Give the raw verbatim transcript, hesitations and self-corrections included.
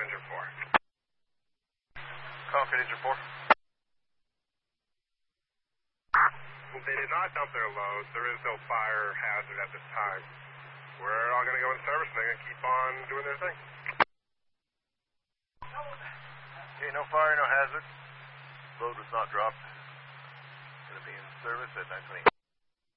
engine four. Cockpit engine four. They did not dump their loads. There is no fire hazard at this time. We're all going to go in service and they're going to keep on doing their thing. Okay, no fire, no hazard. Load was not dropped. Going to be in service at nine twenty.